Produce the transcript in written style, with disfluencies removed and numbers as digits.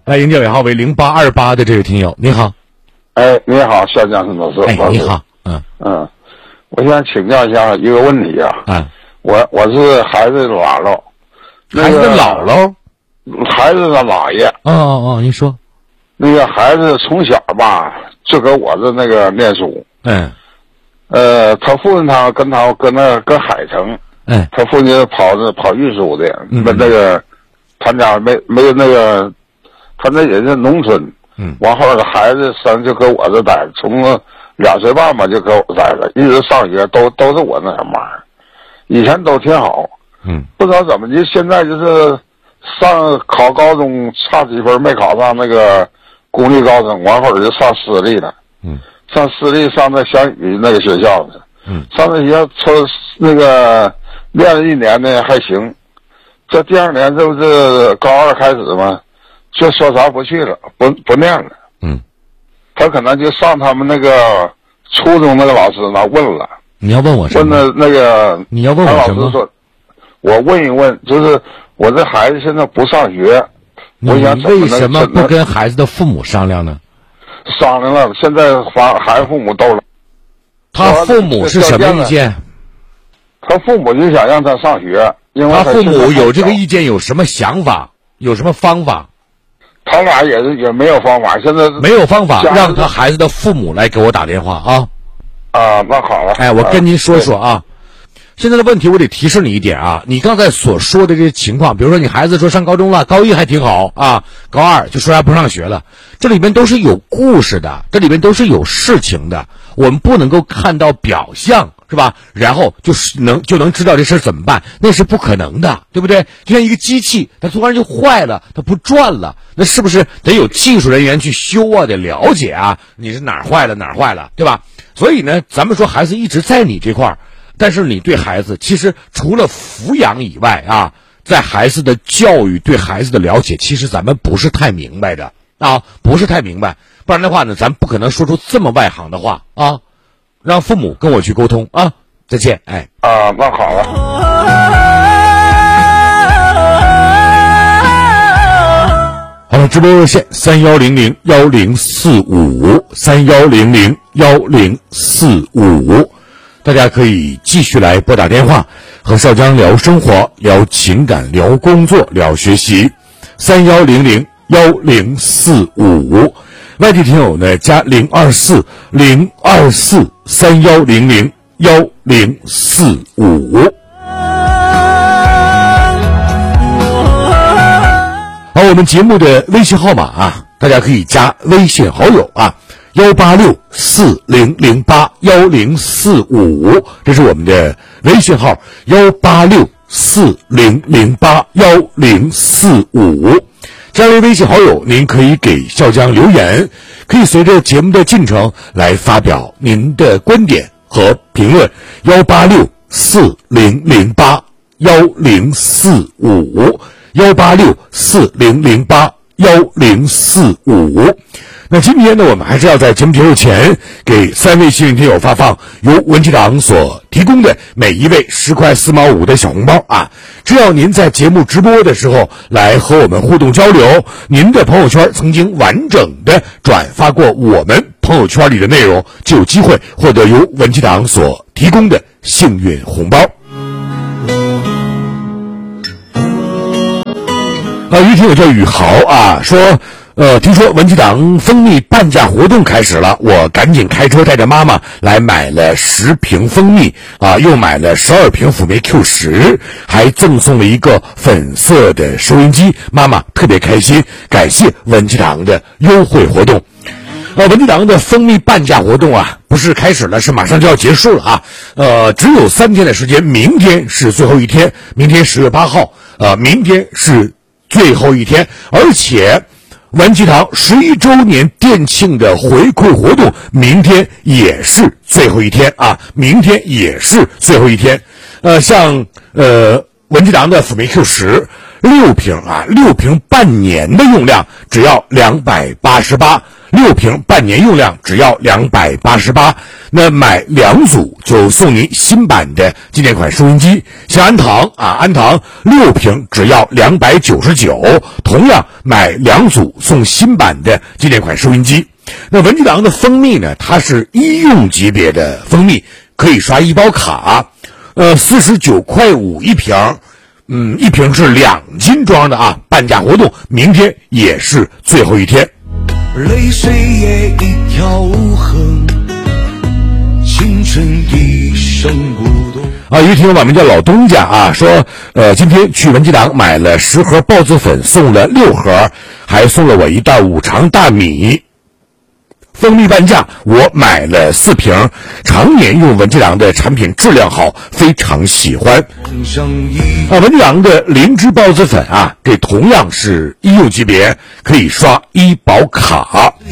来，迎接尾号为0828的这位听友，你好。 哎，你好，肖江生老师。 哎，你好。 我想请教一下一个问题啊。我是孩子的姥姥， 孩子的姥姥， 孩子的姥爷。 您说。 那个孩子从小吧就搁我这那个念书。他父亲他跟海城。他父亲跑运输的。那个他家没有那个，他那也是农村。完后孩子生就搁我这待，从2岁半吧就搁我待着，一直上学都是我那什么玩意儿。以前都挺好。不知道怎么的，现在就是考高中差几分没考上那个公立高中，完后就上私立了。上私立上那湘语那个学校了。上那学校那个练了1年呢还行，这第2年这不是高2开始嘛，就说啥不去了，不念了。他可能就上他们那个初中那个老师那问了。 你要问我什么？ 问的那个你要问我什么？ 老师说，我问一问，就是我这孩子现在不上学，我想为什么不跟孩子的父母商量呢？ 商量了，现在孩子父母都了。 他父母是什么意见？ 他父母就想让他上学，因为他父母有这个意见，有什么想法？有什么方法？ 他俩也没有方法，现在没有方法，让他孩子的父母来给我打电话啊。 那好了。 我跟您说说啊。现在的问题我得提示你一点啊，你刚才所说的这些情况，比如说你孩子说上高中了，高1还挺好啊，高2就说他不上学了，这里面都是有故事的，这里面都是有事情的，我们不能够看到表象，是吧？然后就能知道这事怎么办，那是不可能的，对不对？就像一个机器，它突然就坏了，它不转了，那是不是得有技术人员去修啊，得了解啊，你是哪儿坏了，对吧？所以呢，咱们说孩子一直在你这块儿。但是你对孩子其实除了抚养以外啊，在孩子的教育对孩子的了解，其实咱们不是太明白的啊，不是太明白，不然的话呢，咱不可能说出这么外行的话啊。让父母跟我去沟通啊，再见。 那好了。 好了，直播热线3100-1045，3100-1045。大家可以继续来拨打电话，和少江聊生活、聊情感、聊工作、聊学习。3100-1045，外地听友呢加024-024-3100-1045。好，我们节目的微信号码啊，大家可以加微信好友啊。186-4008-1045，这是我们的微信号186-4008-1045。加为微信好友，您可以给少江留言，可以随着节目的进程来发表您的观点和评论。186-4008-1045， 186-4008-1045。那今天呢，我们还是要在节目结束前给3位幸运听友发放由文启堂所提供的每一位10块4毛5的小红包啊！只要您在节目直播的时候来和我们互动交流，您的朋友圈曾经完整的转发过我们朋友圈里的内容，就有机会获得由文启堂所提供的幸运红包。一听友叫宇豪啊，说听说文启堂蜂蜜半价活动开始了，我赶紧开车带着妈妈来买了10瓶蜂蜜啊，又买了12瓶辅酶 Q10，还赠送了一个粉色的收音机，妈妈特别开心，感谢文启堂的优惠活动。文启堂的蜂蜜半价活动啊，不是开始了，是马上就要结束了啊。只有3天的时间，明天是最后一天，明天10月8号，明天是最后一天，而且文启堂11周年店庆的回馈活动，明天也是最后一天啊！明天也是最后一天。像文启堂的辅酶 Q10 6瓶啊，6瓶半年的用量只要288， ，6瓶半年用量只要288，那买2组就送您新版的纪念款收音机。像安堂安堂6瓶只要299，同样买2组送新版的纪念款收音机。那文具郎的蜂蜜呢，它是医用级别的蜂蜜，可以刷医保卡，49.5块一瓶。一瓶是2斤装的啊，半价活动明天也是最后一天。 泪水也一条河，青春一生不动。 一位听友网名叫老东家啊，说今天去文具郎买了10盒孢子粉，送了6盒，还送了我一袋五常大米。蜂蜜半价，我买了4瓶，常年用文具郎的产品，质量好，非常喜欢。文具郎的灵芝孢子粉这同样是医用级别，可以刷医保卡。